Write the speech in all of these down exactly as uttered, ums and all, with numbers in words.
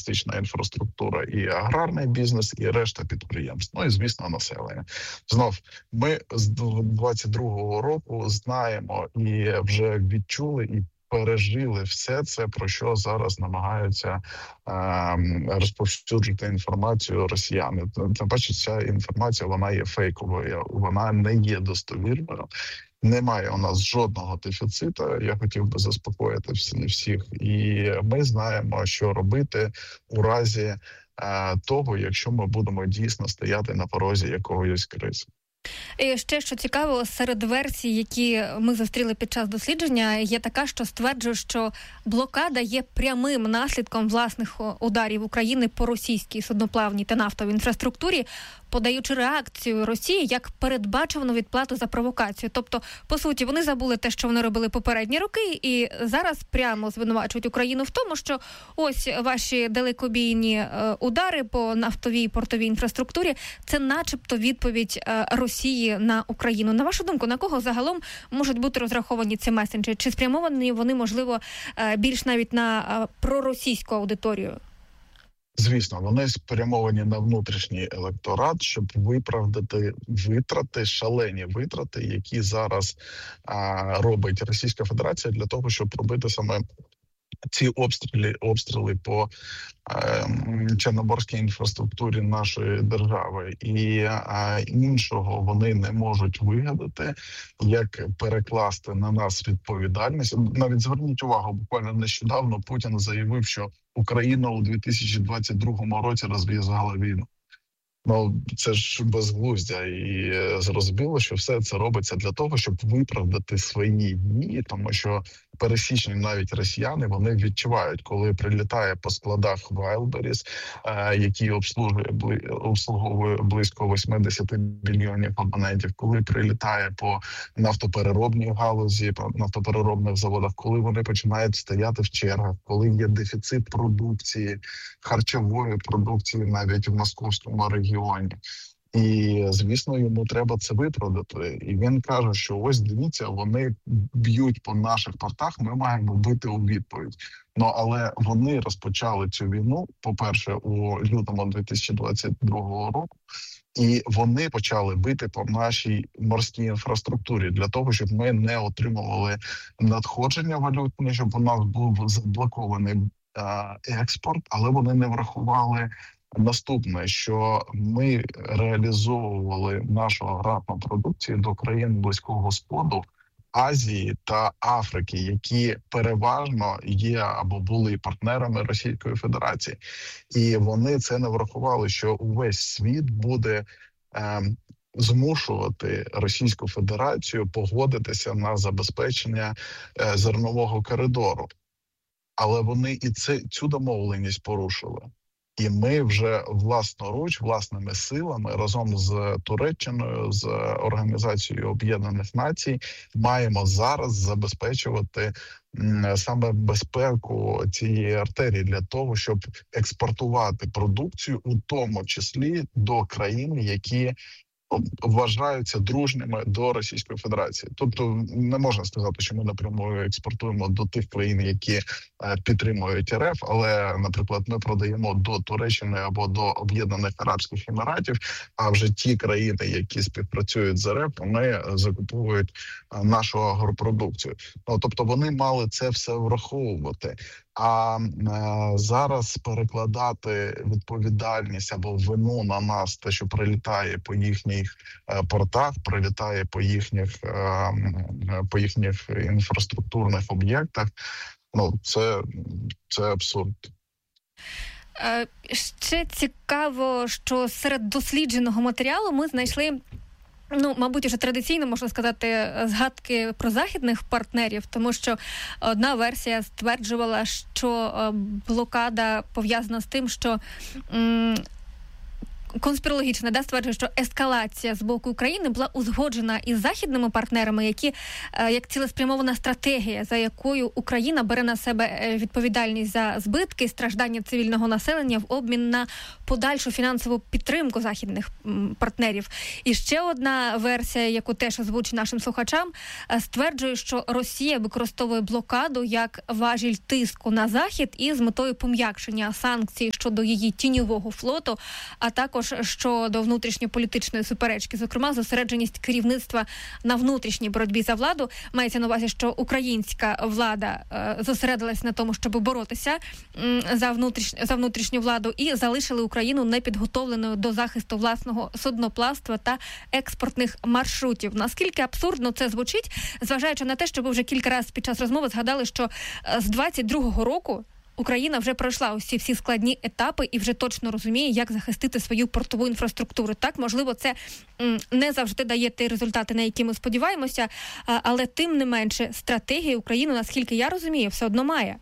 критична інфраструктура, і аграрний бізнес, і решта підприємств. Ну і, звісно, населення. Знов, ми з двадцять другого року знаємо і вже відчули і пережили все це, про що зараз намагаються е, розповсюджувати інформацію росіяни. Тим паче, ця інформація, вона є фейковою, вона не є достовірною. Немає у нас жодного дефіциту, я хотів би заспокоїти всіх. І ми знаємо, що робити у разі е, того, якщо ми будемо дійсно стояти на порозі якоїсь кризи. І ще, що цікаво, серед версій, які ми зустріли під час дослідження, є така, що стверджує, що блокада є прямим наслідком власних ударів України по російській судноплавній та нафтовій інфраструктурі, подаючи реакцію Росії як передбачувану відплату за провокацію. Тобто, по суті, вони забули те, що вони робили попередні роки, і зараз прямо звинувачують Україну в тому, що ось ваші далекобійні удари по нафтовій портовій інфраструктурі – це начебто відповідь Росії на Україну. На вашу думку, на кого загалом можуть бути розраховані ці месенджі? Чи спрямовані вони, можливо, більш навіть на проросійську аудиторію? Звісно, вони спрямовані на внутрішній електорат, щоб виправдати витрати, шалені витрати, які зараз а, робить Російська Федерація для того, щоб робити саме ці обстріли, обстріли по е, чорноморській інфраструктурі нашої держави. І е, іншого вони не можуть вигадати, як перекласти на нас відповідальність. Навіть зверніть увагу, буквально нещодавно Путін заявив, що Україна у дві тисячі двадцять другому році розв'язала війну. Ну, це ж безглуздя, і зрозуміло, що все це робиться для того, щоб виправдати свої дії, тому що пересічні навіть росіяни, вони відчувають, коли прилітає по складах Wildberries, е, які обслуговує, бли, обслуговує близько вісімдесят мільйонів абонентів, коли прилітає по нафтопереробній галузі, по нафтопереробних заводах, коли вони починають стояти в чергах, коли є дефіцит продукції, харчової продукції навіть в московському регіоні. І, звісно, йому треба це виправдати. І він каже, що ось, дивіться, вони б'ють по наших портах, ми маємо бити у відповідь. Ну, але вони розпочали цю війну, по-перше, у лютому дві тисячі двадцять другого року, і вони почали бити по нашій морській інфраструктурі для того, щоб ми не отримували надходження валютні, щоб у нас був заблокований а, експорт, але вони не врахували наступне, що ми реалізовували нашу аграрну продукцію до країн Близького Сходу, Азії та Африки, які переважно є або були партнерами Російської Федерації. І вони це не врахували, що увесь світ буде е, змушувати Російську Федерацію погодитися на забезпечення е, зернового коридору. Але вони і це, цю домовленість порушили. І ми вже власноруч, власними силами, разом з Туреччиною, з Організацією Об'єднаних Націй, маємо зараз забезпечувати саме безпеку цієї артерії для того, щоб експортувати продукцію, у тому числі до країн, які вважаються дружніми до Російської Федерації. Тобто не можна сказати, що ми напряму експортуємо до тих країн, які е, підтримують РФ, але, наприклад, ми продаємо до Туреччини або до Об'єднаних Арабських Еміратів, а вже ті країни, які співпрацюють з РФ, вони закуповують е, нашу агропродукцію. Ну, тобто вони мали це все враховувати. А е, зараз перекладати відповідальність або вину на нас, те, що прилітає по їхніх е, портах, прилітає по їхніх е, по їхніх інфраструктурних об'єктах, ну це, це абсурд. Е, ще цікаво, що серед дослідженого матеріалу ми знайшли, ну, мабуть, вже традиційно, можна сказати, згадки про західних партнерів, тому що одна версія стверджувала, що блокада пов'язана з тим, що м, конспірологічне, да, стверджує, що ескалація з боку України була узгоджена із західними партнерами, які, як цілеспрямована стратегія, за якою Україна бере на себе відповідальність за збитки, страждання цивільного населення в обмін на подальшу фінансову підтримку західних партнерів. І ще одна версія, яку теж озвучу нашим слухачам, стверджує, що Росія використовує блокаду як важіль тиску на Захід і з метою пом'якшення санкцій щодо її тіньового флоту, а також щодо внутрішньополітичної суперечки, зокрема, зосередженість керівництва на внутрішній боротьбі за владу. Мається на увазі, що українська влада е, зосередилась на тому, щоб боротися м, за, внутріш... за внутрішню владу, і залишили Україну непідготовленою до захисту власного судноплавства та експортних маршрутів. Наскільки абсурдно це звучить, зважаючи на те, що ви вже кілька разів під час розмови згадали, що з двадцять другого року Україна вже пройшла усі всі складні етапи і вже точно розуміє, як захистити свою портову інфраструктуру. Так, можливо, це м, не завжди дає ті результати, на які ми сподіваємося, а, але тим не менше стратегія України, наскільки я розумію, все одно має.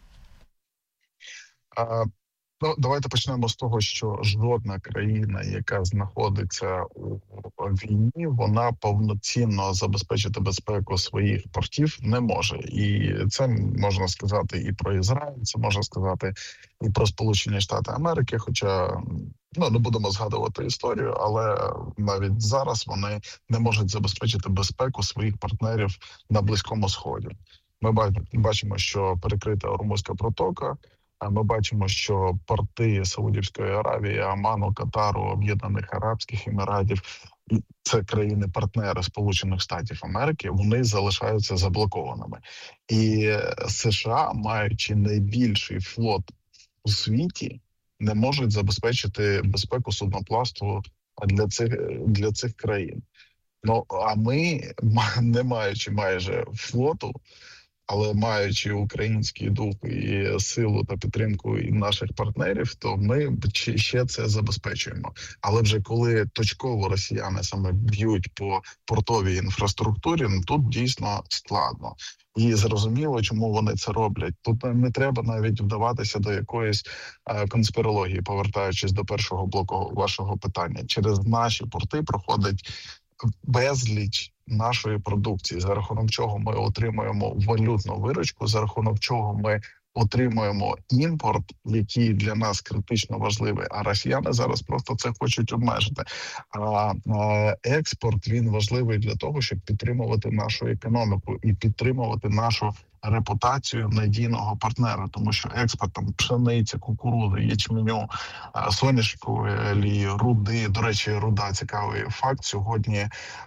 А, ну, давайте почнемо з того, що жодна країна, яка знаходиться у війні, вона повноцінно забезпечити безпеку своїх портів не може. І це можна сказати і про Ізраїль, це можна сказати і про Сполучені Штати Америки, хоча, ну, не будемо згадувати історію, але навіть зараз вони не можуть забезпечити безпеку своїх партнерів на Близькому Сході. Ми бачимо, що перекрита Ормузька протока. Ми бачимо, що порти Саудівської Аравії, Оману, Катару, Об'єднаних Арабських Еміратів, це країни-партнери Сполучених Штатів Америки, вони залишаються заблокованими. І США, маючи найбільший флот у світі, не можуть забезпечити безпеку судноплавству для цих, для цих країн. Ну, а ми, не маючи майже флоту, але маючи український дух і силу та підтримку і наших партнерів, то ми ще це забезпечуємо. Але вже коли точково росіяни саме б'ють по портовій інфраструктурі, ну, тут дійсно складно. І зрозуміло, чому вони це роблять. Тут не треба навіть вдаватися до якоїсь е, конспірології, повертаючись до першого блоку вашого питання. Через наші порти проходить безліч нашої продукції, за рахунок чого ми отримуємо валютну виручку, за рахунок чого ми отримуємо імпорт, який для нас критично важливий, а росіяни зараз просто це хочуть обмежити. А експорт, він важливий для того, щоб підтримувати нашу економіку і підтримувати нашу репутацію надійного партнера, тому що експортом пшениці, кукурудзи, ячменю, соняшникової олії, руди, до речі, руда, цікавий факт, сьогодні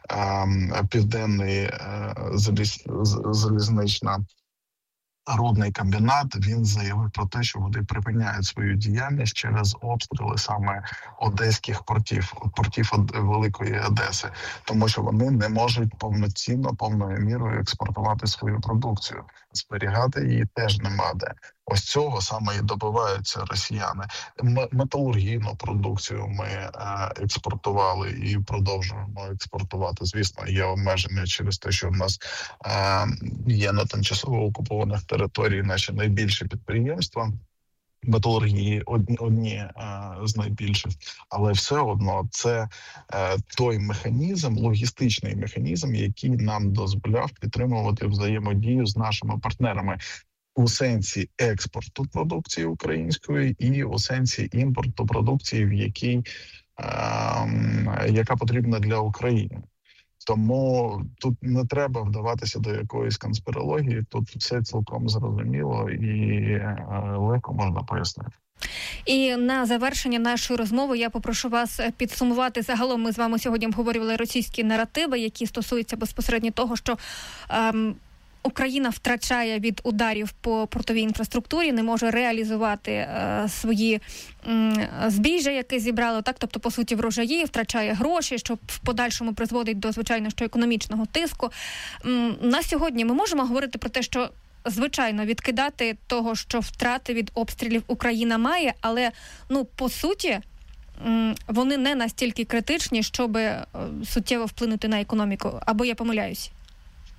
Південний заліз, залізнична рудний комбінат, він заявив про те, що вони припиняють свою діяльність через обстріли саме одеських портів, портів Великої Одеси, тому що вони не можуть повноцінно, повною мірою експортувати свою продукцію. Зберігати її теж нема де. Ось цього саме і добиваються росіяни. Металургійну продукцію ми е, експортували і продовжуємо експортувати. Звісно, є обмеження через те, що в нас е, є на тимчасово окупованих територіях наші найбільші підприємства. Металургії одні, одні е, з найбільших, але все одно це е, той механізм, логістичний механізм, який нам дозволяв підтримувати взаємодію з нашими партнерами у сенсі експорту продукції української і у сенсі імпорту продукції, в якій, е, яка потрібна для України. Тому тут не треба вдаватися до якоїсь конспірології, тут все цілком зрозуміло і е, легко можна пояснити. І на завершення нашої розмови я попрошу вас підсумувати. Загалом ми з вами сьогодні обговорювали російські наративи, які стосуються безпосередньо того, що ем, Україна втрачає від ударів по портовій інфраструктурі, не може реалізувати е, свої м, збіжжя, яке зібрало, так, тобто, по суті, врожаї, втрачає гроші, що в подальшому призводить до, звичайно, що економічного тиску. М, на сьогодні ми можемо говорити про те, що, звичайно, відкидати того, що втрати від обстрілів Україна має, але, ну, по суті, м, вони не настільки критичні, щоб суттєво вплинути на економіку. Або я помиляюсь?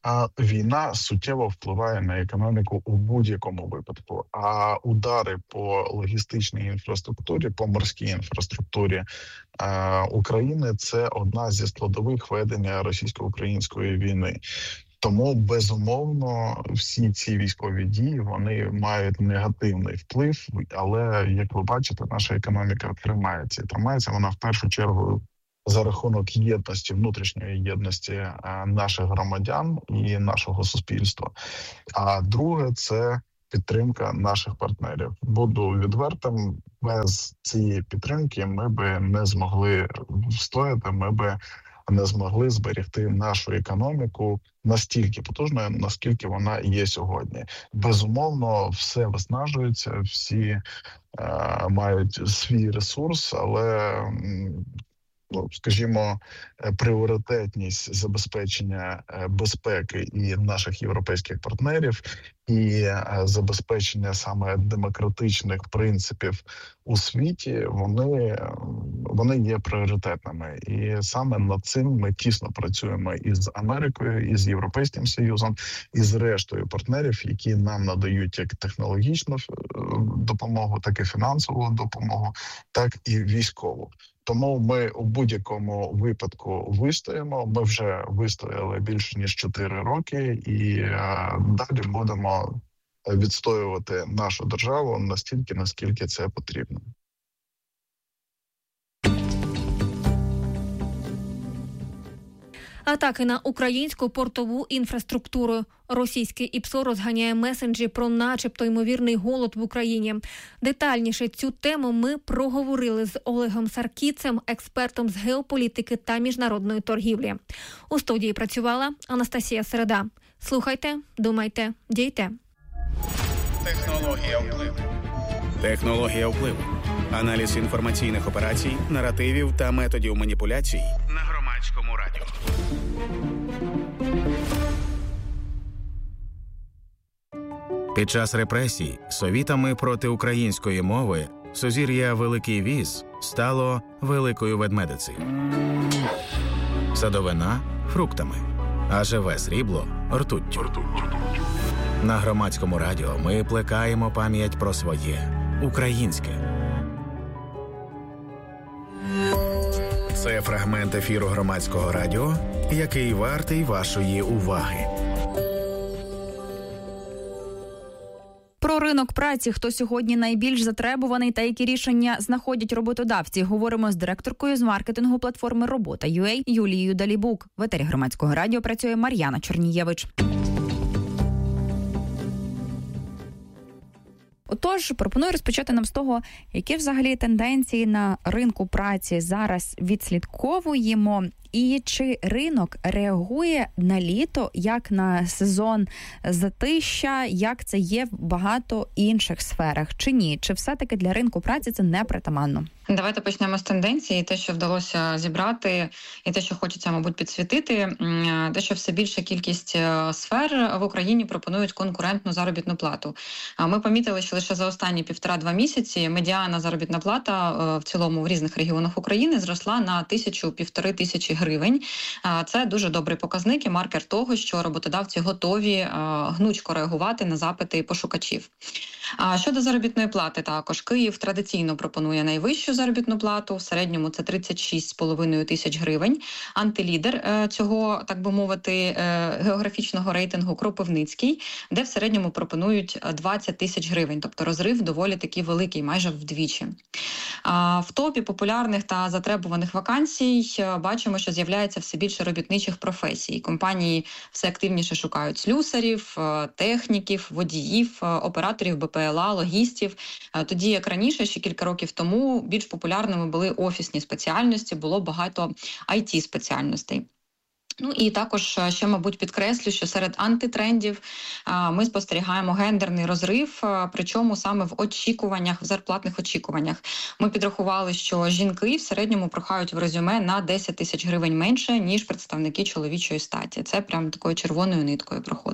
А війна суттєво впливає на економіку у будь-якому випадку. А удари по логістичній інфраструктурі, по морській інфраструктурі а, України – це одна зі складових ведення російсько-української війни. Тому, безумовно, всі ці військові дії, вони мають негативний вплив, але, як ви бачите, наша економіка тримається. І тримається вона в першу чергу за рахунок єдності, внутрішньої єдності наших громадян і нашого суспільства. А друге – це підтримка наших партнерів. Буду відвертим, без цієї підтримки ми би не змогли встояти, ми би не змогли зберегти нашу економіку настільки потужною, наскільки вона є сьогодні. Безумовно, все виснажується, всі е, мають свій ресурс, але, ну, скажімо, пріоритетність забезпечення безпеки і наших європейських партнерів, і забезпечення саме демократичних принципів у світі, вони, вони є пріоритетними. І саме над цим ми тісно працюємо із Америкою, із Європейським Союзом, і з рештою партнерів, які нам надають як технологічну допомогу, так і фінансову допомогу, так і військову. Тому ми у будь-якому випадку вистоїмо. Ми вже вистояли більше ніж чотири роки, і а, далі будемо відстоювати нашу державу настільки, наскільки це потрібно. Атаки на українську портову інфраструктуру. Російський ІПСО розганяє месенджі про начебто ймовірний голод в Україні. Детальніше цю тему ми проговорили з Олегом Саркіцем, експертом з геополітики та міжнародної торгівлі. У студії працювала Анастасія Середа. Слухайте, думайте, дійте. Технологія впливу. Технологія впливу. Аналіз інформаційних операцій, наративів та методів маніпуляцій на Громадському радіо. Під час репресій совітами проти української мови сузір'я Великий Віз стало Великою Ведмедицею. Садовина – фруктами, а живе срібло – ртуттю. На Громадському радіо ми плекаємо пам'ять про своє – українське. Це фрагмент ефіру Громадського радіо, який вартий вашої уваги. Про ринок праці, хто сьогодні найбільш затребуваний та які рішення знаходять роботодавці, говоримо з директоркою з маркетингу платформи «Робота.ua» Юлією Далібук. В етері Громадського радіо працює Мар'яна Чорнієвич. Отож, пропоную розпочати нам з того, які взагалі тенденції на ринку праці зараз відслідковуємо, і чи ринок реагує на літо як на сезон затища, як це є в багато інших сферах, чи ні? Чи все-таки для ринку праці це не притаманно? Давайте почнемо з тенденції. Те, що вдалося зібрати, і те, що хочеться, мабуть, підсвітити, те, що все більша кількість сфер в Україні пропонують конкурентну заробітну плату. Ми помітили, що лише за останні півтора-два місяці медіана заробітна плата в цілому в різних регіонах України зросла на тисячу-півтори тисячі гривень. Це дуже добрий показник і маркер того, що роботодавці готові гнучко реагувати на запити пошукачів. А щодо заробітної плати також, Київ традиційно пропонує найвищу заробітну плату, в середньому це тридцять шість з половиною тисяч гривень. Антилідер цього, так би мовити, географічного рейтингу Кропивницький, де в середньому пропонують двадцять тисяч гривень, тобто розрив доволі таки великий, майже вдвічі. А в топі популярних та затребуваних вакансій бачимо, що з'являється все більше робітничих професій. Компанії все активніше шукають слюсарів, техніків, водіїв, операторів Б П Л А, логістів. Тоді, як раніше, ще кілька років тому, більш популярними були офісні спеціальності, було багато ай ті-спеціальностей. Ну і також ще, мабуть, підкреслю, що серед антитрендів ми спостерігаємо гендерний розрив, причому саме в очікуваннях, в зарплатних очікуваннях. Ми підрахували, що жінки в середньому прохають в резюме на десять тисяч гривень менше, ніж представники чоловічої статі. Це прям такою червоною ниткою проходить.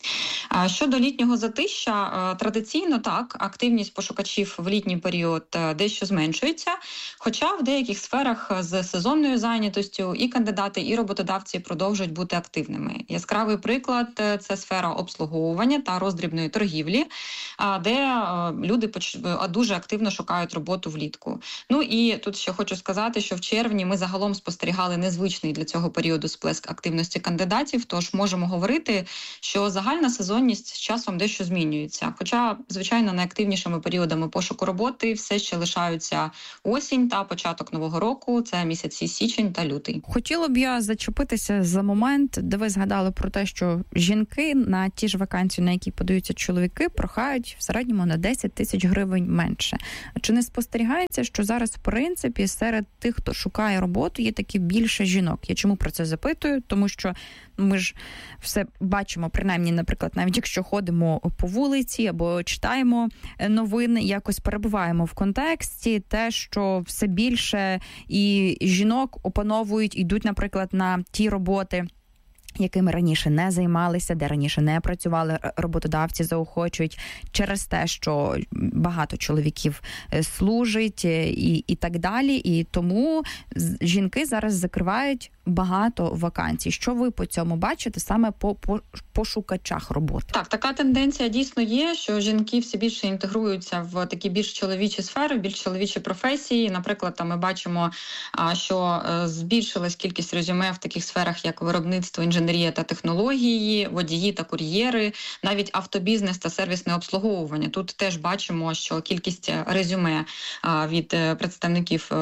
Щодо літнього затища, традиційно так, активність пошукачів в літній період дещо зменшується, хоча в деяких сферах з сезонною зайнятостю і кандидати, і роботодавці продовжують бути активними. Яскравий приклад – це сфера обслуговування та роздрібної торгівлі, де люди дуже активно шукають роботу влітку. Ну і тут ще хочу сказати, що в червні ми загалом спостерігали незвичний для цього періоду сплеск активності кандидатів, тож можемо говорити, що загальна сезонність з часом дещо змінюється. Хоча, звичайно, найактивнішими періодами пошуку роботи все ще лишаються осінь та початок нового року, це місяці січень та лютий. Хотіла б я зачепитися за момент, де ви згадали про те, що жінки на ті ж вакансії, на які подаються чоловіки, прохають в середньому на десять тисяч гривень менше. Чи не спостерігається, що зараз, в принципі, серед тих, хто шукає роботу, є таки більше жінок? Я чому про це запитую? Тому що ми ж все бачимо, принаймні, наприклад, навіть якщо ходимо по вулиці або читаємо новини, якось перебуваємо в контексті, те, що все більше і жінок опановують, йдуть, наприклад, на ті роботи, якими раніше не займалися, де раніше не працювали, роботодавці заохочують через те, що багато чоловіків служить і, і так далі. І тому жінки зараз закривають багато вакансій. Що ви по цьому бачите саме по, по пошукачах роботи? Так, така тенденція дійсно є, що жінки все більше інтегруються в такі більш чоловічі сфери, більш чоловічі професії. Наприклад, там ми бачимо, що збільшилась кількість резюме в таких сферах, як виробництво, інженерія та технології, водії та кур'єри, навіть автобізнес та сервісне обслуговування. Тут теж бачимо, що кількість резюме від представників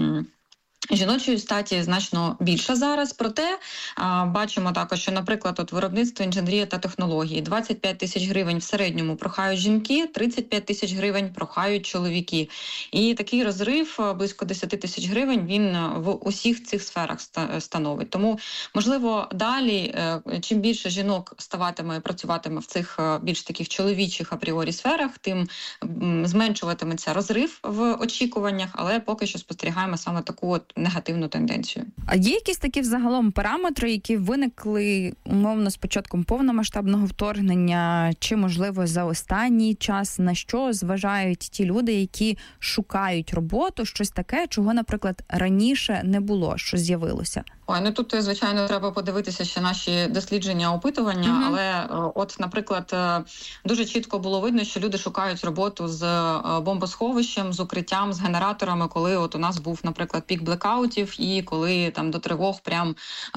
жіночої статі значно більша зараз, проте а, бачимо також, що, наприклад, от виробництво, інженерія та технології двадцять п'ять тисяч гривень в середньому прохають жінки, тридцять п'ять тисяч гривень прохають чоловіки. І такий розрив близько десять тисяч гривень він в усіх цих сферах становить. Тому, можливо, далі, чим більше жінок ставатиме, працюватиме в цих більш таких чоловічих апріорі сферах, тим зменшуватиметься розрив в очікуваннях, але поки що спостерігаємо саме таку от негативну тенденцію. А є якісь такі взагалом параметри, які виникли умовно з початком повномасштабного вторгнення, чи, можливо, за останній час, на що зважають ті люди, які шукають роботу, щось таке, чого, наприклад, раніше не було, що з'явилося? Ой, ну тут, звичайно, треба подивитися ще наші дослідження, опитування, mm-hmm. але от, наприклад, дуже чітко було видно, що люди шукають роботу з бомбосховищем, з укриттям, з генераторами, коли от у нас був, наприклад, пік блекаутів і коли там до тривог прям,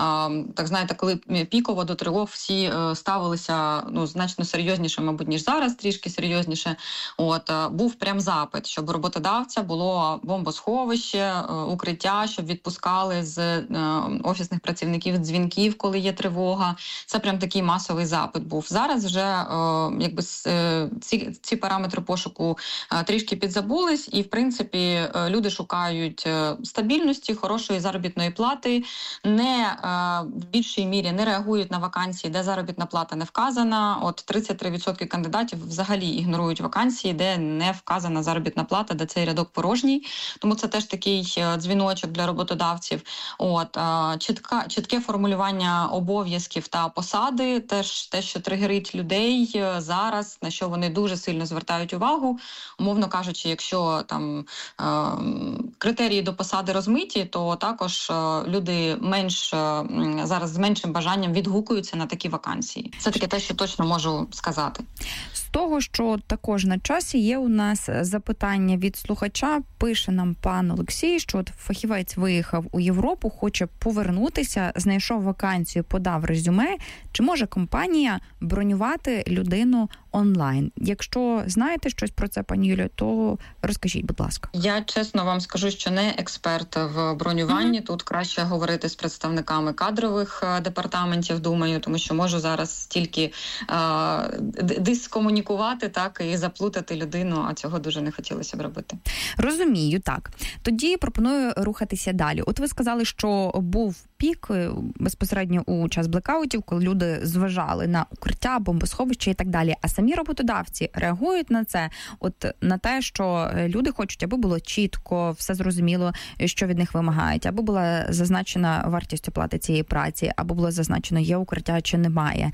так знаєте, коли піково до тривог всі ставилися, ну, значно серйозніше, мабуть, ніж зараз, трішки серйозніше. От, був прям запит, щоб у роботодавця було бомбосховище, укриття, щоб відпускали з офісних працівників дзвінків, коли є тривога. Це прям такий масовий запит був. Зараз вже е, якби е, ці, ці параметри пошуку е, трішки підзабулись, і, в принципі, е, люди шукають е, стабільності, хорошої заробітної плати, не е, в більшій мірі не реагують на вакансії, де заробітна плата не вказана. От тридцять три відсотки кандидатів взагалі ігнорують вакансії, де не вказана заробітна плата, де цей рядок порожній. Тому це теж такий дзвіночок для роботодавців. От, е, Чітка, чітке формулювання обов'язків та посади, теж те, що тригерить людей зараз, на що вони дуже сильно звертають увагу. Умовно кажучи, якщо там е, критерії до посади розмиті, то також е, люди менш е, зараз з меншим бажанням відгукуються на такі вакансії. Це таке те, що точно можу сказати. З того, що також на часі є у нас запитання від слухача, пише нам пан Олексій, що от фахівець виїхав у Європу, хоче повернутися, знайшов вакансію, подав резюме. Чи може компанія бронювати людину онлайн? Якщо знаєте щось про це, пані Юлію, то розкажіть, будь ласка. Я чесно вам скажу, що не експерт в бронюванні. Mm-hmm. Тут краще говорити з представниками кадрових департаментів, думаю, тому що можу зараз тільки е- дискомунікувати, так, і заплутати людину, а цього дуже не хотілося б робити. Розумію, так. Тоді пропоную рухатися далі. От ви сказали, що був пік безпосередньо у час блекаутів, коли люди зважали на укриття, бомбосховища і так далі. А самі роботодавці реагують на це, от на те, що люди хочуть, аби було чітко, все зрозуміло, що від них вимагають, аби була зазначена вартість оплати цієї праці, або було зазначено, є укриття чи немає.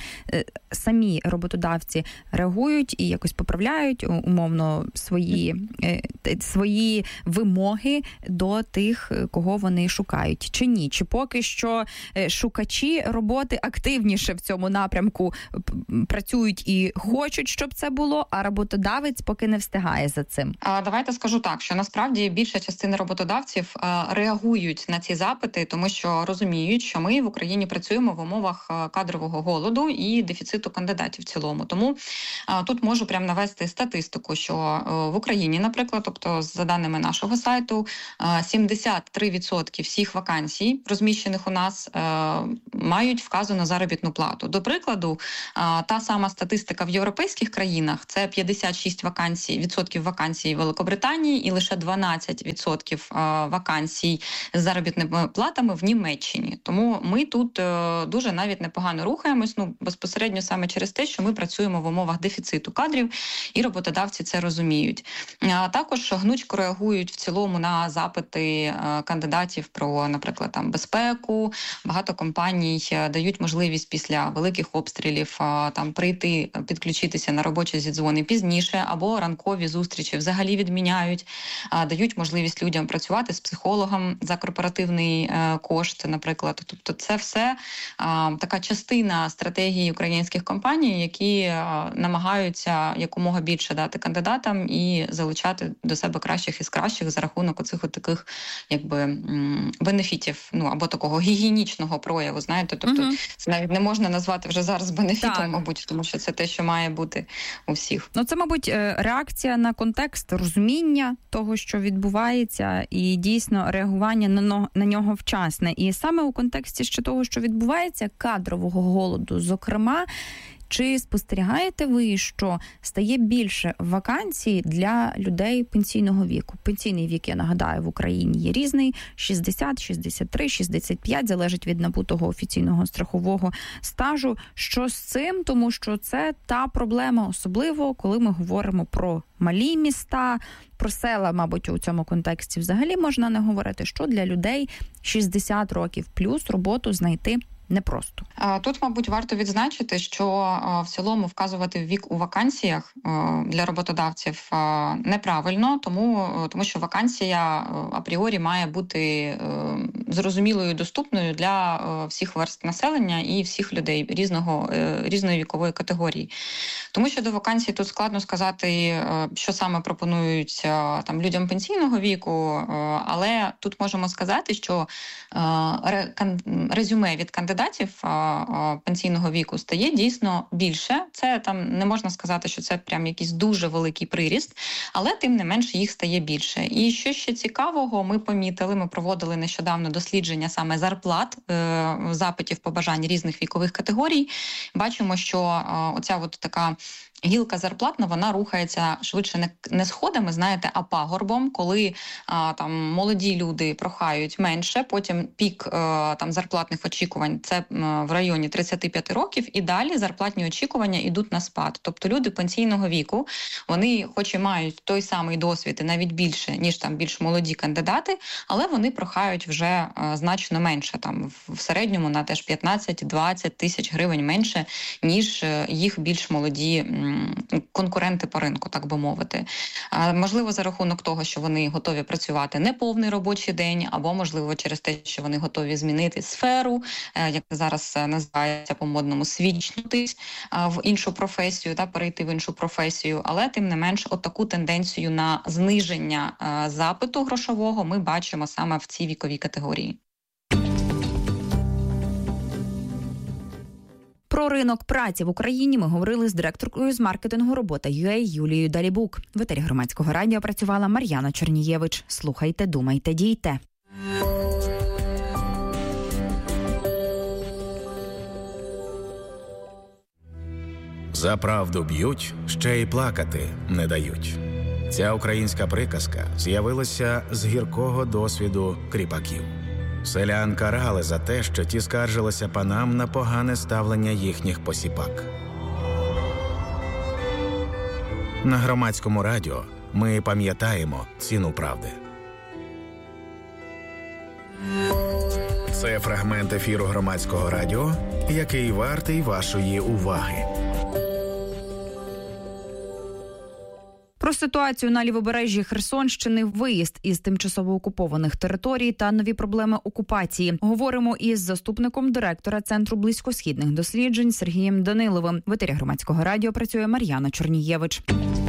Самі роботодавці реагують і якось поправляють умовно свої, свої вимоги до тих, кого вони шукають, чи ні? Чи поки що шукачі роботи активніше в цьому напрямку працюють і хочуть, щоб це було, а роботодавець поки не встигає за цим? А, давайте скажу так, що насправді більша частина роботодавців а, реагують на ці запити, тому що розуміють, що ми в Україні працюємо в умовах кадрового голоду і дефіциту кандидатів в цілому. Тому а, тут можу прямо навести статистику, що а, в Україні, наприклад, тобто за даними нашого сайту, а, сімдесят три відсотки всіх вакансій, розміщених у нас, а, мають вказану заробітну плату. До прикладу, а, та сама статистика в європейських країнах – це п'ятдесят шість вакансій, відсотків вакансій в Великобританії і лише дванадцять відсотків а, вакансій з заробітними платами в Німеччині. Тому ми тут а, дуже навіть непогано рухаємось, ну, безпосередньо саме через те, що ми працюємо в умовах дефіциту кадрів, і роботодавці це розуміють. А також гнучко реагують в цілому на запити а, кандидатів про, наприклад, там безпеку. Багато компаній дають можливість після великих обстрілів а, там прийти, підключитися на робочі зідзвони пізніше, або ранкові зустрічі взагалі відміняють, а, дають можливість людям працювати з психологом за корпоративний а, кошт, наприклад. Тобто це все а, така частина стратегії українських компаній, які а, намагаються якомога більше дати кандидатам і залучати до себе кращих із кращих за рахунок оцих от таких, якби, бенефітів, ну, або такого гігієнічного прояву, знаєте, тобто угу. це навіть не можна назвати вже зараз бенефітом, так. мабуть, тому що це те, що має бути у всіх. Ну, це, мабуть, реакція на контекст, розуміння того, що відбувається, і дійсно реагування на, на нього вчасне. І саме у контексті ще того, що відбувається, кадрового голоду, зокрема, чи спостерігаєте ви, що стає більше вакансій для людей пенсійного віку? Пенсійний вік, я нагадаю, в Україні є різний – шістдесят, шістдесят три, шістдесят п'ять, залежить від набутого офіційного страхового стажу. Що з цим? Тому що це та проблема, особливо, коли ми говоримо про малі міста, про села, мабуть, у цьому контексті взагалі можна не говорити, що для людей шістдесят років плюс роботу знайти непросто. Тут, мабуть, варто відзначити, що в цілому вказувати вік у вакансіях для роботодавців неправильно, тому, тому що вакансія апріорі має бути зрозумілою і доступною для всіх верств населення і всіх людей різного, різної вікової категорії. Тому що до вакансій тут складно сказати, що саме пропонують там людям пенсійного віку, але тут можемо сказати, що резюме від кандидатів пенсійного віку стає дійсно більше. Це там не можна сказати, що це прям якийсь дуже великий приріст, але тим не менше їх стає більше. І що ще цікавого, ми помітили, ми проводили нещодавно дослідження саме зарплат, запитів побажань різних вікових категорій. Бачимо, що оця от така гілка зарплатна, вона рухається швидше не, не сходами, знаєте, а пагорбом, коли а, там молоді люди прохають менше, потім пік а, там зарплатних очікувань це а, в районі тридцять п'ять років, і далі зарплатні очікування йдуть на спад. Тобто люди пенсійного віку, вони хоч і мають той самий досвід, і навіть більше, ніж там більш молоді кандидати, але вони прохають вже а, значно менше, там в середньому на теж п'ятнадцять-двадцять тисяч гривень менше, ніж їх більш молоді конкуренти по ринку, так би мовити. Можливо, за рахунок того, що вони готові працювати неповний робочий день, або, можливо, через те, що вони готові змінити сферу, як зараз називається по-модному, свідчнутись в іншу професію, та перейти в іншу професію. Але, тим не менш, от таку тенденцію на зниження запиту грошового ми бачимо саме в цій віковій категорії. Про ринок праці в Україні ми говорили з директоркою з маркетингу робота ю ей Юлією Далібук. В етері Громадського радіо працювала Мар'яна Чернієвич. Слухайте, думайте, дійте. За правду б'ють, ще й плакати не дають. Ця українська приказка з'явилася з гіркого досвіду кріпаків. Селян карали за те, що ті скаржилися панам на погане ставлення їхніх посіпак. На Громадському радіо ми пам'ятаємо ціну правди. Це фрагмент ефіру Громадського радіо, який вартий вашої уваги. Про ситуацію на лівобережжі Херсонщини, виїзд із тимчасово окупованих територій та нові проблеми окупації. Говоримо із заступником директора Центру близькосхідних досліджень Сергієм Даниловим. В етері Громадського радіо працює Мар'яна Чорнієвич.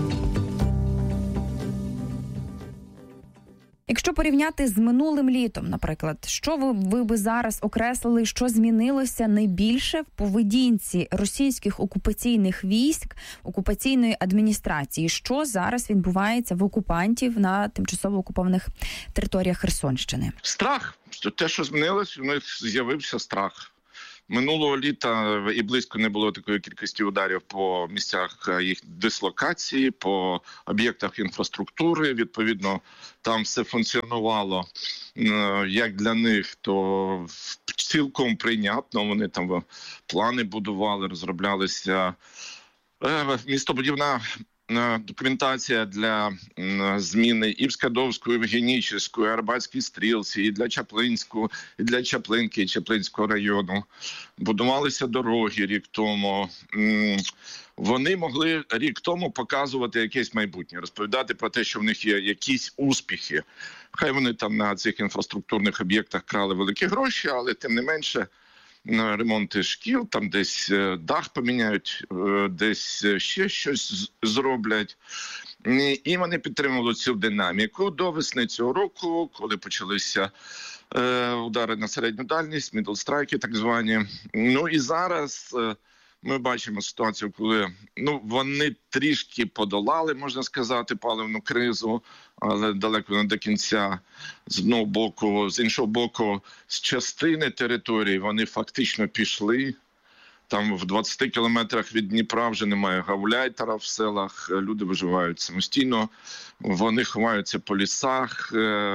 Якщо порівняти з минулим літом, наприклад, що ви, ви би зараз окреслили, що змінилося найбільше в поведінці російських окупаційних військ, окупаційної адміністрації? Що зараз відбувається в окупантів на тимчасово окупованих територіях Херсонщини? Страх. Те, що змінилось, у них з'явився страх. Минулого літа і близько не було такої кількості ударів по місцях їх дислокації, по об'єктах інфраструктури. Відповідно, там все функціонувало як для них, то цілком прийнятно. Вони там плани будували, розроблялися. Містобудівна документація для зміни і в Скадовську, і в Генічеську, і Арбатській стрілці, і для Чаплинську, і для Чаплинки, і Чаплинського району. Будувалися дороги рік тому. Вони могли рік тому показувати якесь майбутнє, розповідати про те, що в них є якісь успіхи. Хай вони там на цих інфраструктурних об'єктах крали великі гроші, але тим не менше ремонти шкіл, там десь дах поміняють, десь ще щось зроблять. І вони підтримували цю динаміку до весни цього року, коли почалися удари на середню дальність, мідлстрайки так звані. Ну і зараз ми бачимо ситуацію, коли ну, вони трішки подолали, можна сказати, паливну кризу, але далеко не до кінця. З одного боку, з іншого боку, з частини території вони фактично пішли. Там в двадцяти кілометрах від Дніпра вже немає гауляйтера в селах, люди виживають самостійно, вони ховаються по лісах.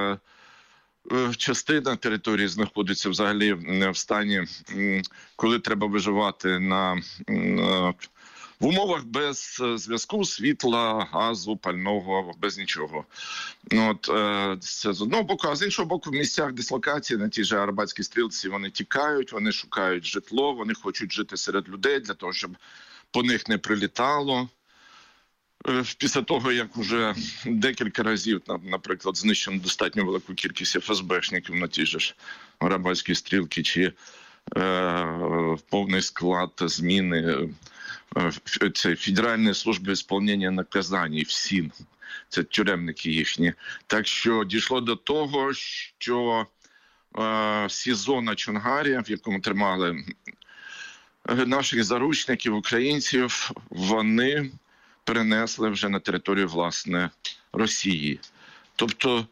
Частина території знаходиться взагалі в стані, коли треба виживати на, в умовах без зв'язку, світла, газу, пального, без нічого. От, це з одного боку, а з іншого боку в місцях дислокації на тій же Арбатській стрілці вони тікають, вони шукають житло, вони хочуть жити серед людей для того, щоб по них не прилітало. Після того, як вже декілька разів, наприклад, знищено достатньо велику кількість еф ес бешників на тій же ж Арабатській стрілці, чи е, повний склад зміни е, це Федеральної служби виконання наказань, ФСІН, це тюремники їхні. Так що дійшло до того, що е, СІЗО на Чонгарі, в якому тримали наших заручників, українців, вони перенесли вже на територію, власне, Росії. Тобто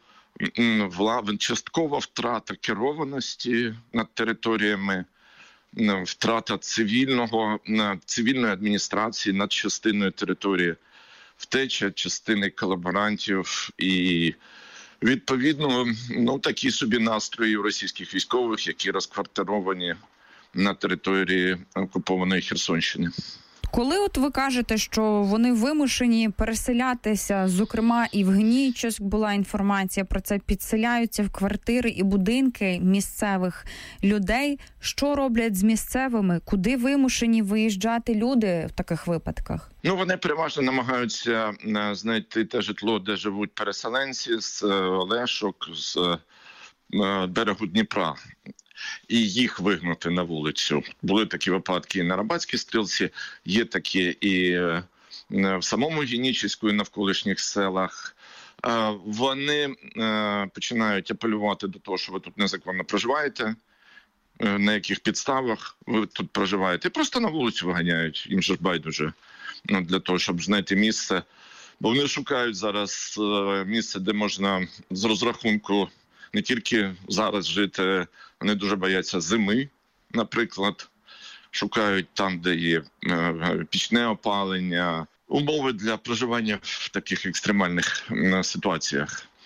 часткова втрата керованості над територіями, втрата цивільного, цивільної адміністрації над частиною території, втеча частини колаборантів і, відповідно, ну, такі собі настрої у російських військових, які розквартировані на території окупованої Херсонщини. Коли от ви кажете, що вони вимушені переселятися, зокрема і в Генічеськ була інформація про це, підселяються в квартири і будинки місцевих людей, що роблять з місцевими? Куди вимушені виїжджати люди в таких випадках? Ну, вони переважно намагаються знайти те житло, де живуть переселенці з Олешок, з берегу Дніпра. І їх вигнати на вулицю. Були такі випадки і на Арбатській стрілці, є такі і в самому Генічеську, і навколишніх селах. Вони починають апелювати до того, що ви тут незаконно проживаєте, на яких підставах ви тут проживаєте. І просто на вулицю виганяють, їм же ж байдуже, ну, для того, щоб знайти місце. Бо вони шукають зараз місце, де можна з розрахунку не тільки зараз жити, вони дуже бояться зими, наприклад. Шукають там, де є пічне опалення, умови для проживання в таких екстремальних ситуаціях.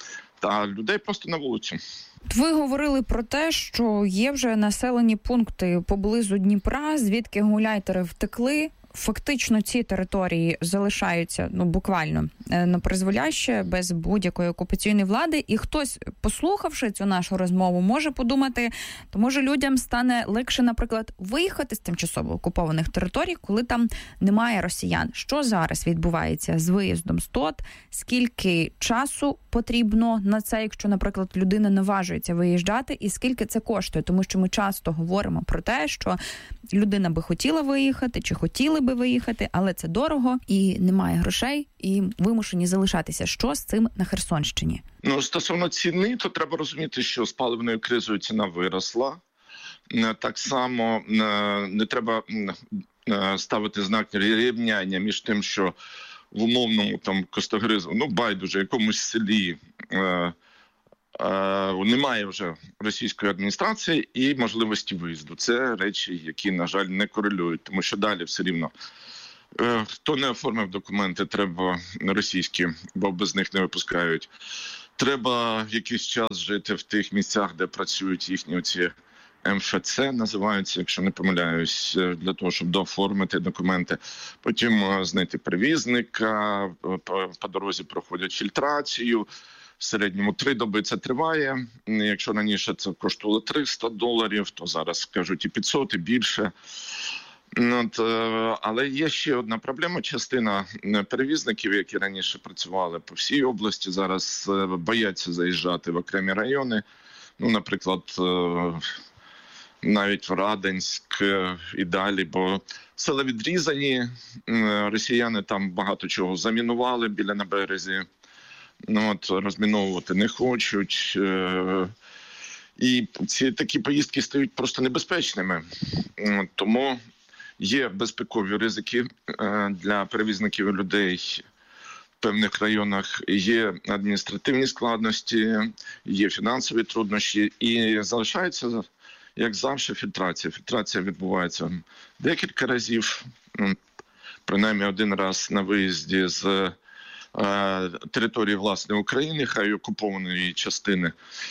а людей просто на вулицю. Ви говорили про те, що є вже населені пункти поблизу Дніпра, звідки гауляйтери втекли. Фактично ці території залишаються, ну, буквально на призволяще, без будь-якої окупаційної влади. І хтось, послухавши цю нашу розмову, може подумати, то може людям стане легше, наприклад, виїхати з тимчасово окупованих територій, коли там немає росіян. Що зараз відбувається з виїздом з ТОТ? Скільки часу потрібно на це, якщо, наприклад, людина наважується виїжджати, і скільки це коштує? Тому що ми часто говоримо про те, що людина би хотіла виїхати, чи хотіли би виїхати, але це дорого, і немає грошей, і вимушені залишатися. Що з цим на Херсонщині? Ну, стосовно ціни, то треба розуміти, що з паливною кризою ціна виросла. Так само не треба ставити знак рівняння між тим, що в умовному там Костогризу, ну, байдуже, якомусь селі немає вже російської адміністрації і можливості виїзду. Це речі, які, на жаль, не корелюють, тому що далі все рівно хто не оформив документи, треба російські, бо без них не випускають. Треба якийсь час жити в тих місцях, де працюють їхні оці ем еф це називаються, якщо не помиляюсь, для того, щоб дооформити документи. Потім знайти перевізника, по дорозі проходять фільтрацію. В середньому три доби це триває. Якщо раніше це коштувало триста доларів, то зараз, кажуть, і п'ятсот, і більше. От, але є ще одна проблема. Частина перевізників, які раніше працювали по всій області, зараз бояться заїжджати в окремі райони. Ну, наприклад, навіть в Раденськ і далі, бо села відрізані, росіяни там багато чого замінували біля на березі. Ну, от, розміновувати не хочуть. І ці такі поїздки стають просто небезпечними. Тому є безпекові ризики для перевізників людей в певних районах, є адміністративні складності, є фінансові труднощі і залишається, як завжди, фільтрація. Фільтрація відбувається декілька разів, принаймні один раз на виїзді з території, власне, України, хай окупованої частини,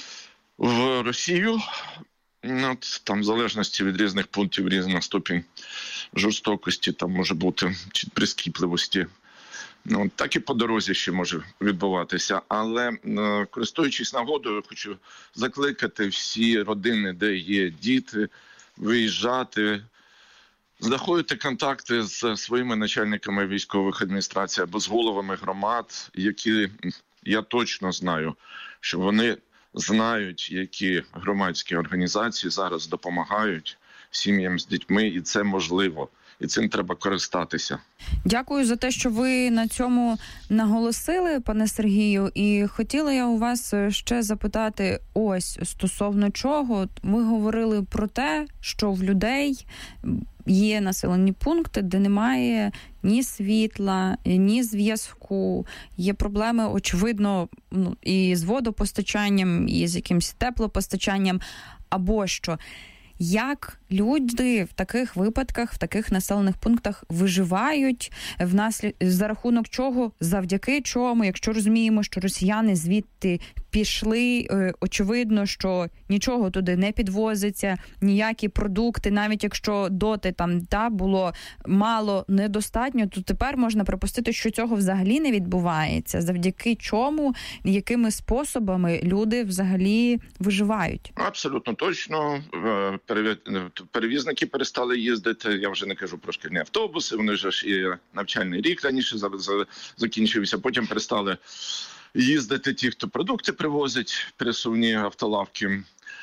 в Росію. От, там в залежності від різних пунктів різна ступінь жорстокості там може бути, чи прискіпливості. Ну, так і по дорозі ще може відбуватися. Але, користуючись нагодою, хочу закликати всі родини, де є діти, виїжджати, знаходити контакти з своїми начальниками військових адміністрацій або з головами громад, які, я точно знаю, що вони знають, які громадські організації зараз допомагають сім'ям з дітьми, і це можливо. І цим треба користатися. Дякую за те, що ви на цьому наголосили, пане Сергію. І хотіла я у вас ще запитати ось стосовно чого. Ми говорили про те, що в людей є населені пункти, де немає ні світла, ні зв'язку. Є проблеми, очевидно, ну, і з водопостачанням, і з якимось теплопостачанням, або що. Як люди в таких випадках, в таких населених пунктах виживають, внаслід... за рахунок чого, завдяки чому, якщо розуміємо, що росіяни звідти пішли, очевидно, що нічого туди не підвозиться, ніякі продукти, навіть якщо доти там та, було мало, недостатньо, то тепер можна припустити, що цього взагалі не відбувається. Завдяки чому, якими способами люди взагалі виживають? Абсолютно точно. Перевізники перестали їздити, я вже не кажу про шкільні автобуси, вони ж і навчальний рік раніше закінчився, потім перестали їздити ті, хто продукти привозять, пересувні автолавки.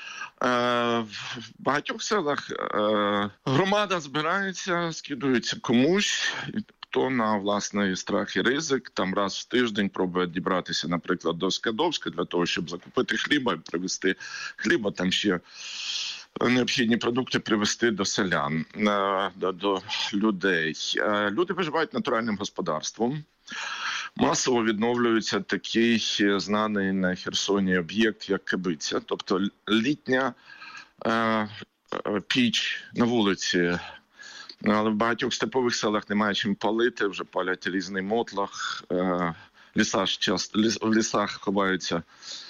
В багатьох селах громада збирається, скидується комусь, хто на власний страх і ризик, там раз в тиждень пробує дібратися, наприклад, до Скадовська для того, щоб закупити хліба і привезти хліба, там ще необхідні продукти привезти до селян, до, до людей. Люди виживають натуральним господарством. Масово відновлюється такий знаний на Херсоні об'єкт, як Кибиця, тобто літня е, піч на вулиці. Але в багатьох степових селах немає чим палити, вже палять різний мотлах, е, ліса часто, ліс, в лісах ховаються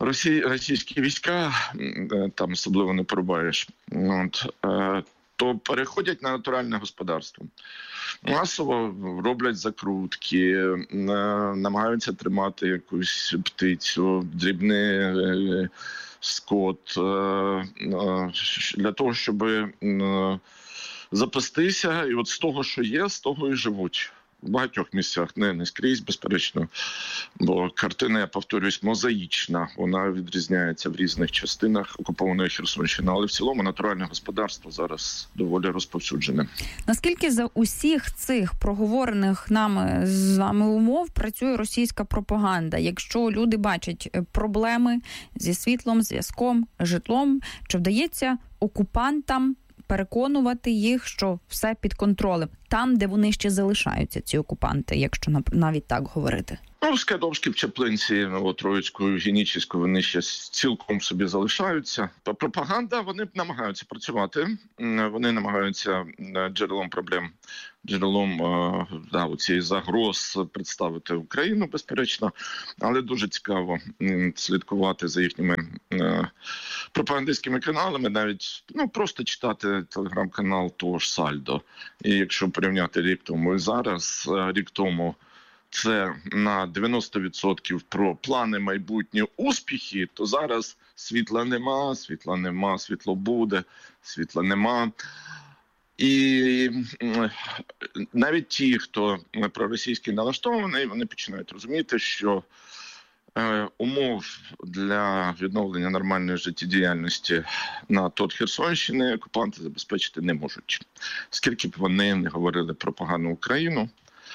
Росі... російські війська, там особливо не порубаєш, от, то переходять на натуральне господарство. Масово роблять закрутки, намагаються тримати якусь птицю, дрібний скот, для того, щоб запастися, і от з того, що є, з того і живуть. В багатьох місцях, не, не скрізь, безперечно, бо картина, я повторюсь, мозаїчна. Вона відрізняється в різних частинах окупованої Херсонщини, але в цілому натуральне господарство зараз доволі розповсюджене. Наскільки за усіх цих проговорених нами з вами умов працює російська пропаганда? Якщо люди бачать проблеми зі світлом, зв'язком, житлом, чи вдається окупантам переконувати їх, що все під контролем, там, де вони ще залишаються, ці окупанти, якщо навіть так говорити? Ну, Скадовські, в Чаплинці, Новотроїцьку, Генічеську, вони ще цілком собі залишаються. Пропаганда, вони намагаються працювати, вони намагаються джерелом проблем, джерелом да, цієї загроз представити Україну, безперечно, але дуже цікаво слідкувати за їхніми пропагандистськими каналами, навіть ну, просто читати телеграм-канал того ж Сальдо. І якщо порівняти рік тому і зараз, рік тому це на дев'яносто відсотків про плани, майбутні успіхи, то зараз світла нема, світла нема, світло буде, світла нема. І навіть ті, хто проросійський налаштований, вони починають розуміти, що е, умов для відновлення нормальної життєдіяльності на тот Херсонщини окупанти забезпечити не можуть. Скільки б вони не говорили про погану Україну,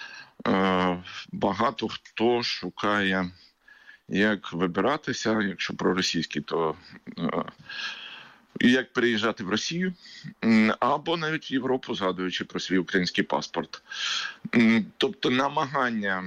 багато хто шукає, як вибиратися, якщо проросійський, то як переїжджати в Росію, або навіть в Європу, згадуючи про свій український паспорт. Тобто намагання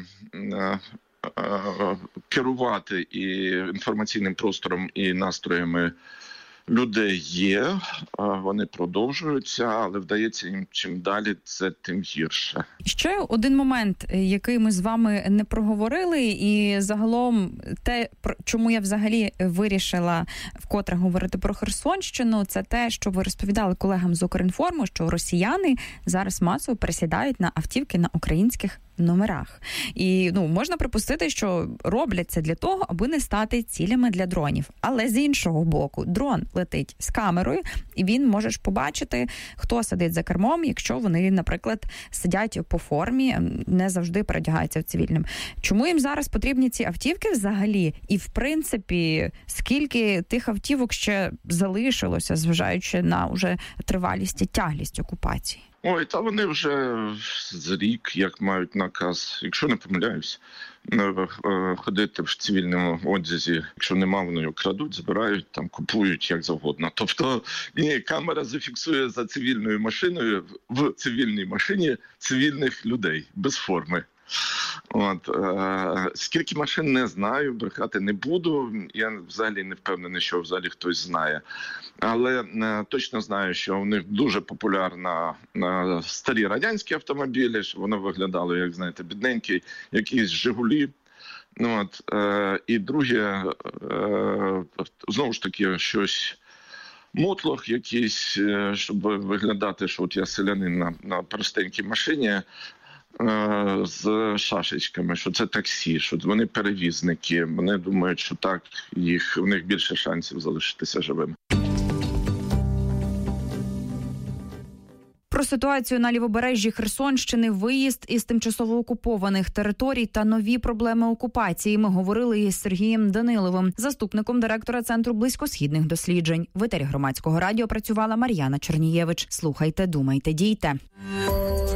керувати і інформаційним простором, і настроями людей є, вони продовжуються, але вдається їм чим далі, це тим гірше. Ще один момент, який ми з вами не проговорили, і загалом те, чому я взагалі вирішила вкотре говорити про Херсонщину, це те, що ви розповідали колегам з Укрінформу, що росіяни зараз масово пересідають на автівки на українських номерах. І ну можна припустити, що роблять це для того, аби не стати цілями для дронів. Але з іншого боку, дрон летить з камерою, і він можеш побачити, хто сидить за кермом, якщо вони, наприклад, сидять по формі, не завжди передягаються в цивільним. Чому їм зараз потрібні ці автівки взагалі? І, в принципі, скільки тих автівок ще залишилося, зважаючи на уже тривалість і тяглість окупації? Ой, та вони вже з рік, як мають наказ, якщо не помиляюсь, ходити в цивільному одязі. Якщо нема, вони його крадуть, збирають, там купують як завгодно. Тобто, ні, камера зафіксує за цивільною машиною в цивільній машині цивільних людей без форми. От, е, скільки машин, не знаю, брехати не буду. Я взагалі не впевнений, що взагалі хтось знає. Але е, точно знаю, що у них дуже популярна е, старі радянські автомобілі, що воно виглядало, як, знаєте, бідненький, якісь «Жигулі». От, е, і друге, е, знову ж таки, щось... Мотлох якийсь, щоб виглядати, що от я селянин на, на простенькій машині, з шашечками, що це таксі, що вони перевізники. Вони думають, що так, їх, у них більше шансів залишитися живими. Про ситуацію на лівобережжі Херсонщини, виїзд із тимчасово окупованих територій та нові проблеми окупації ми говорили із Сергієм Даниловим, заступником директора Центру близькосхідних досліджень. В етері Громадського радіо працювала Мар'яна Чернієвич. Слухайте, думайте, дійте.